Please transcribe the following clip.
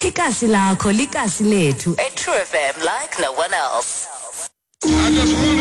Ikasi lakho likasi lethu. A True FM like no one else. I just want